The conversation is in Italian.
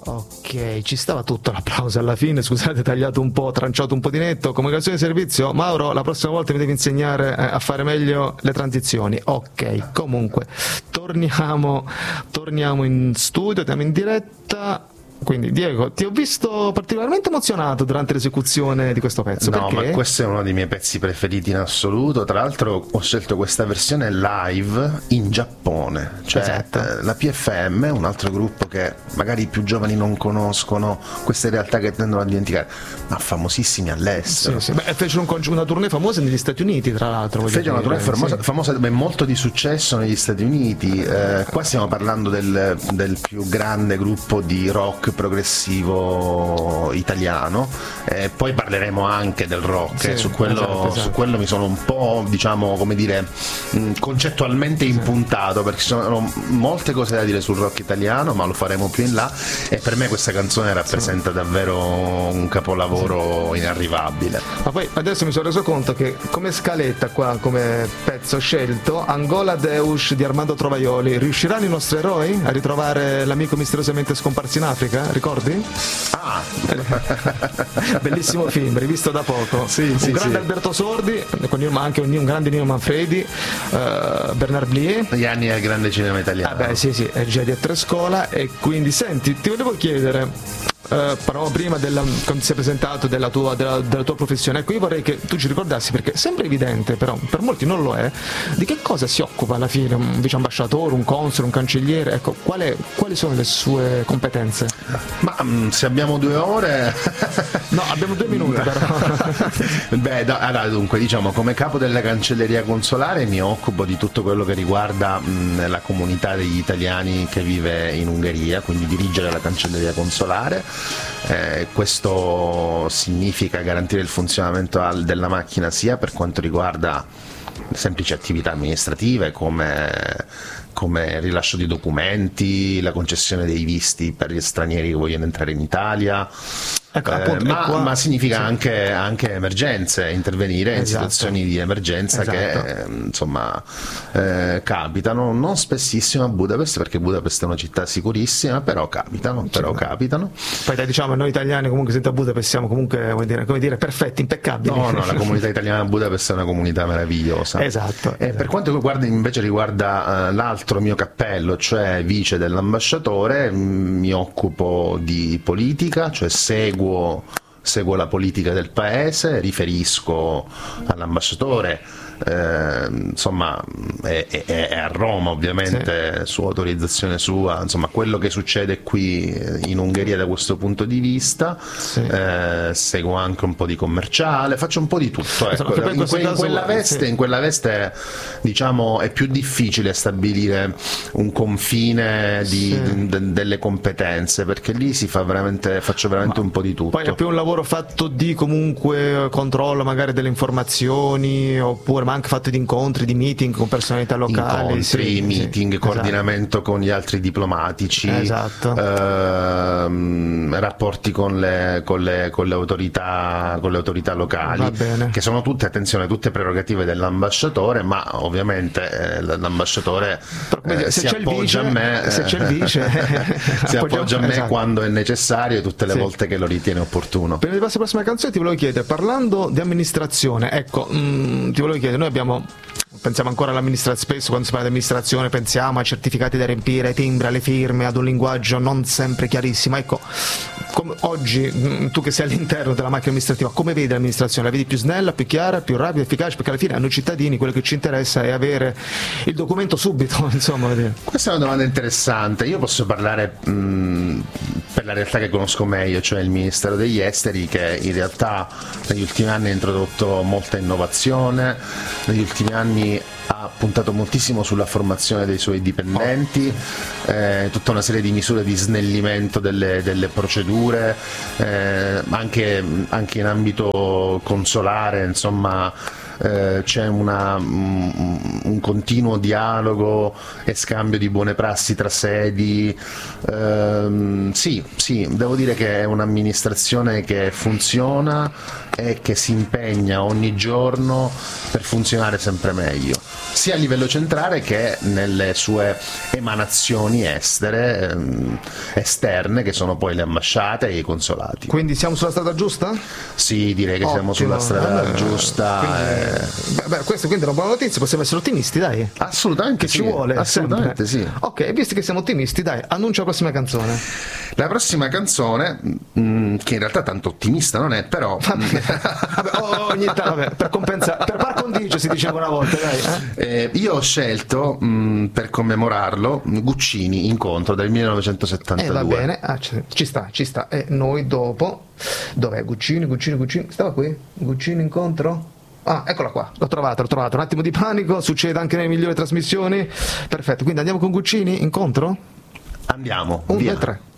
Ok, ci stava tutto l'applauso alla fine, scusate, tagliato un po', tranciato un po' di netto. Comunicazione di servizio, Mauro, la prossima volta mi devi insegnare a fare meglio le transizioni. Ok, comunque, torniamo in studio, andiamo in diretta. Quindi Diego, ti ho visto particolarmente emozionato durante l'esecuzione di questo pezzo. No, perché? ma questo è uno dei miei pezzi preferiti in assoluto. Tra l'altro ho scelto questa versione live in Giappone, cioè Esatto. La PFM, un altro gruppo che magari i più giovani non conoscono, queste realtà che tendono a dimenticare, ma famosissimi all'estero. Sì. Beh, fecero una tournée famosa negli Stati Uniti, tra l'altro. Fece una tournée famosa, beh, molto di successo negli Stati Uniti. Qua stiamo parlando del più grande gruppo di rock progressivo italiano, poi parleremo anche del rock, su quello mi sono un po', diciamo, come dire, concettualmente impuntato, perché ci sono molte cose da dire sul rock italiano, ma lo faremo più in là, e per me questa canzone rappresenta davvero un capolavoro inarrivabile. Ma poi adesso mi sono reso conto che come scaletta qua, come pezzo scelto, Angola Deus di Armando Trovaioli, riusciranno i nostri eroi a ritrovare l'amico misteriosamente scomparso in Africa? Ricordi? Ah! Bellissimo film, rivisto da poco. Sì, un grande Alberto Sordi, ma anche un grande Nino Manfredi, Bernard Blier. Gli anni del grande cinema italiano. Sì, è già di a tre scuola. E quindi senti, ti volevo chiedere, parlavamo prima quando ti sei presentato della tua professione. Ecco, io vorrei che tu ci ricordassi, perché sembra evidente, però per molti non lo è, di che cosa si occupa alla fine un vice ambasciatore, un console, un cancelliere. Ecco, quali sono le sue competenze? Ma se abbiamo 2 ore no, abbiamo 2 minuti però. Beh, allora, dunque, diciamo, come capo della cancelleria consolare mi occupo di tutto quello che riguarda la comunità degli italiani che vive in Ungheria, quindi dirigere la cancelleria consolare. Questo significa garantire il funzionamento della macchina sia per quanto riguarda semplici attività amministrative come rilascio di documenti, la concessione dei visti per gli stranieri che vogliono entrare in Italia. Ecco, appunto, ma significa anche emergenze, intervenire in situazioni di emergenza che insomma capitano, non spessissimo a Budapest, perché Budapest è una città sicurissima, però capitano. Poi dai, diciamo, noi italiani comunque senza Budapest siamo comunque, come dire, perfetti, impeccabili. No, la comunità italiana a Budapest è una comunità meravigliosa. Esatto. Per quanto riguarda l'altro mio cappello, cioè vice dell'ambasciatore, mi occupo di politica, cioè seguo la politica del paese, riferisco all'ambasciatore, insomma è a Roma ovviamente, su autorizzazione sua, insomma quello che succede qui in Ungheria da questo punto di vista. Seguo anche un po' di commerciale, faccio un po' di tutto, ecco. In quella veste diciamo è più difficile stabilire un confine delle competenze, perché lì faccio veramente un po' di tutto. Poi è più un lavoro fatto di comunque controllo magari delle informazioni, oppure ma anche fatto di incontri, di meeting con personalità locali, meeting, coordinamento con gli altri diplomatici, rapporti con le autorità locali, che sono tutte prerogative dell'ambasciatore, ma ovviamente l'ambasciatore si appoggia a me, si appoggia a me quando è necessario e tutte le volte che lo ritiene opportuno. Prima di passare alla prossima canzone ti volevo chiedere, parlando di amministrazione, ecco, ti volevo chiedere, noi pensiamo ancora all'amministrazione, spesso quando si parla di amministrazione pensiamo a certificati da riempire, ai timbri, alle firme, ad un linguaggio non sempre chiarissimo. Ecco, oggi tu che sei all'interno della macchina amministrativa, come vedi l'amministrazione? La vedi più snella, più chiara, più rapida, efficace? Perché alla fine a noi cittadini quello che ci interessa è avere il documento subito, insomma. Questa è una domanda interessante. Io posso parlare per la realtà che conosco meglio, cioè il Ministero degli Esteri, che in realtà negli ultimi anni ha introdotto molta innovazione, negli ultimi anni ha puntato moltissimo sulla formazione dei suoi dipendenti, tutta una serie di misure di snellimento delle procedure, anche in ambito consolare, insomma. C'è un continuo dialogo e scambio di buone prassi tra sedi. Sì, devo dire che è un'amministrazione che funziona e che si impegna ogni giorno per funzionare sempre meglio. sia a livello centrale che nelle sue emanazioni esterne, che sono poi le ambasciate e i consolati. Quindi siamo sulla strada giusta? Sì, direi che siamo sulla strada giusta. Questo quindi è una buona notizia, possiamo essere ottimisti, dai. Assolutamente che sì, ci vuole, assolutamente sempre. sì. Ok, visto che siamo ottimisti, dai, annuncia la prossima canzone. La prossima canzone, che in realtà tanto ottimista non è, però Ogni tanto, per compensare, per par condicio si diceva una volta, dai. Io ho scelto per commemorarlo Guccini, Incontro del 1972. Va bene, ci sta. E noi dopo, dov'è Guccini? Stava qui? Guccini, Incontro? Ah, eccola qua, l'ho trovata. Un attimo di panico, succede anche nelle migliori trasmissioni. Perfetto, quindi andiamo con Guccini, Incontro? Andiamo, 1, via. 2, 3.